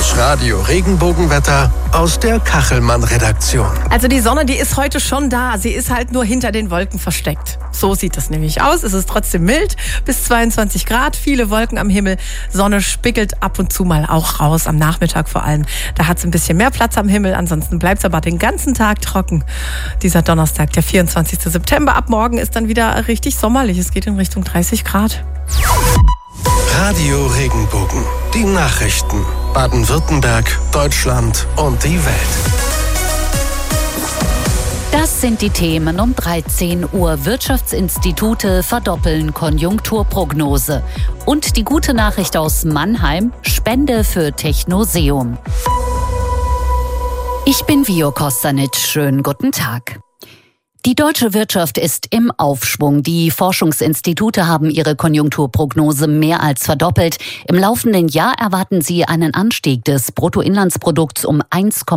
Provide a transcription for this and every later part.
Das Radio-Regenbogenwetter aus der Kachelmann-Redaktion. Also die Sonne, die ist heute schon da. Sie ist halt nur hinter den Wolken versteckt. So sieht das nämlich aus. Es ist trotzdem mild, bis 22 Grad, viele Wolken am Himmel. Sonne spiegelt ab und zu mal auch raus, am Nachmittag vor allem. Da hat es ein bisschen mehr Platz am Himmel, ansonsten bleibt es aber den ganzen Tag trocken. Dieser Donnerstag, der 24. September, ab morgen ist dann wieder richtig sommerlich. Es geht in Richtung 30 Grad. Radio Regenbogen, die Nachrichten. Baden-Württemberg, Deutschland und die Welt. Das sind die Themen um 13 Uhr. Wirtschaftsinstitute verdoppeln Konjunkturprognose. Und die gute Nachricht aus Mannheim: Spende für Technoseum. Ich bin Vio Kostanic. Schönen guten Tag. Die deutsche Wirtschaft ist im Aufschwung. Die Forschungsinstitute haben ihre Konjunkturprognose mehr als verdoppelt. Im laufenden Jahr erwarten sie einen Anstieg des Bruttoinlandsprodukts um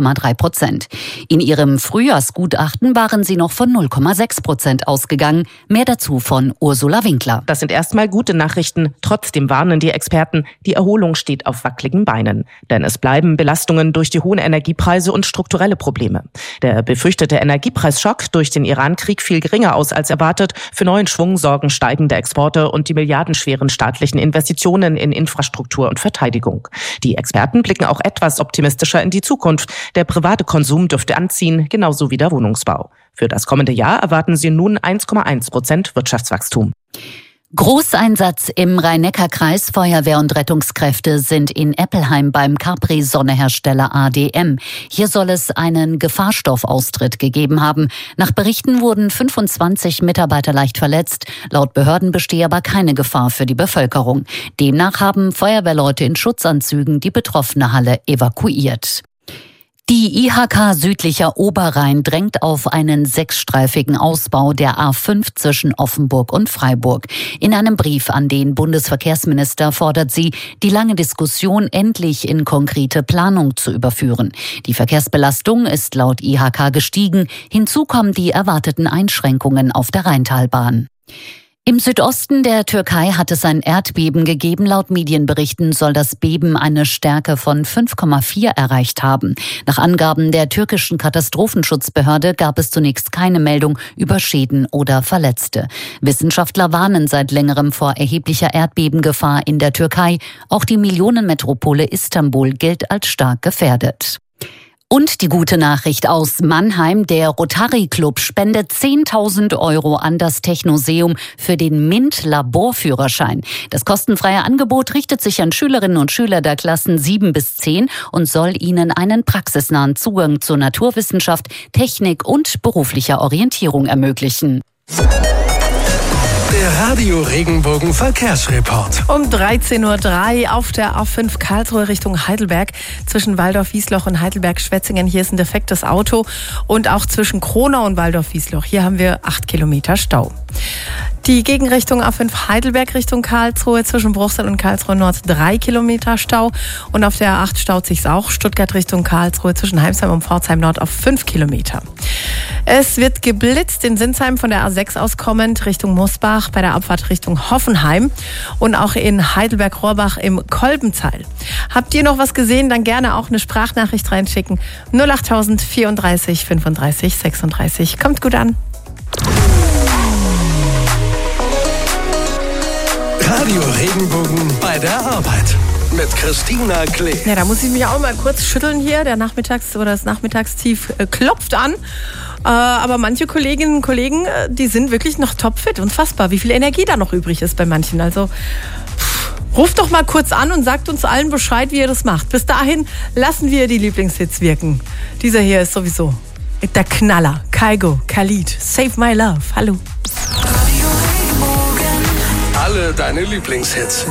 1,3%. In ihrem Frühjahrsgutachten waren sie noch von 0,6% ausgegangen. Mehr dazu von Ursula Winkler. Das sind erstmal gute Nachrichten. Trotzdem warnen die Experten, die Erholung steht auf wackeligen Beinen. Denn es bleiben Belastungen durch die hohen Energiepreise und strukturelle Probleme. Der befürchtete Energiepreisschock durch den Iran-Krieg fiel geringer aus als erwartet. Für neuen Schwung sorgen steigende Exporte und die milliardenschweren staatlichen Investitionen in Infrastruktur und Verteidigung. Die Experten blicken auch etwas optimistischer in die Zukunft. Der private Konsum dürfte anziehen, genauso wie der Wohnungsbau. Für das kommende Jahr erwarten sie nun 1,1% Wirtschaftswachstum. Großeinsatz im Rhein-Neckar-Kreis. Feuerwehr und Rettungskräfte sind in Eppelheim beim Capri-Sonnehersteller ADM. Hier soll es einen Gefahrstoffaustritt gegeben haben. Nach Berichten wurden 25 Mitarbeiter leicht verletzt. Laut Behörden bestehe aber keine Gefahr für die Bevölkerung. Demnach haben Feuerwehrleute in Schutzanzügen die betroffene Halle evakuiert. Die IHK Südlicher Oberrhein drängt auf einen 6-streifigen Ausbau der A5 zwischen Offenburg und Freiburg. In einem Brief an den Bundesverkehrsminister fordert sie, die lange Diskussion endlich in konkrete Planung zu überführen. Die Verkehrsbelastung ist laut IHK gestiegen. Hinzu kommen die erwarteten Einschränkungen auf der Rheintalbahn. Im Südosten der Türkei hat es ein Erdbeben gegeben. Laut Medienberichten soll das Beben eine Stärke von 5,4 erreicht haben. Nach Angaben der türkischen Katastrophenschutzbehörde gab es zunächst keine Meldung über Schäden oder Verletzte. Wissenschaftler warnen seit längerem vor erheblicher Erdbebengefahr in der Türkei. Auch die Millionenmetropole Istanbul gilt als stark gefährdet. Und die gute Nachricht aus Mannheim: Der Rotary Club spendet 10.000 € an das Technoseum für den MINT-Laborführerschein. Das kostenfreie Angebot richtet sich an Schülerinnen und Schüler der Klassen 7 bis 10 und soll ihnen einen praxisnahen Zugang zur Naturwissenschaft, Technik und beruflicher Orientierung ermöglichen. Der Radio Regenbogen Verkehrsreport. Um 13.03 Uhr auf der A5 Karlsruhe Richtung Heidelberg zwischen Waldorf-Wiesloch und Heidelberg-Schwetzingen. Hier ist ein defektes Auto. Und auch zwischen Kronau und Waldorf-Wiesloch. Hier haben wir 8 Kilometer Stau. Die Gegenrichtung A5 Heidelberg Richtung Karlsruhe zwischen Bruchsal und Karlsruhe Nord 3 Kilometer Stau. Und auf der A8 staut sich's auch. Stuttgart Richtung Karlsruhe zwischen Heimsheim und Pforzheim Nord auf 5 Kilometer. Es wird geblitzt in Sinsheim von der A6 aus kommend Richtung Mosbach bei der Abfahrt Richtung Hoffenheim und auch in Heidelberg-Rohrbach im Kolbenzeil. Habt ihr noch was gesehen? Dann gerne auch eine Sprachnachricht reinschicken. 08000 34 35 36. Kommt gut an. Radio Regenbogen bei der Arbeit mit Christina Klee. Ja, da muss ich mich auch mal kurz schütteln hier. Das Nachmittagstief klopft an. Aber manche Kolleginnen und Kollegen, die sind wirklich noch topfit. Unfassbar, wie viel Energie da noch übrig ist bei manchen. Also ruft doch mal kurz an und sagt uns allen Bescheid, wie ihr das macht. Bis dahin lassen wir die Lieblingshits wirken. Dieser hier ist sowieso der Knaller. Kygo, Khalid, Save My Love. Hallo. Alle deine Lieblingshits.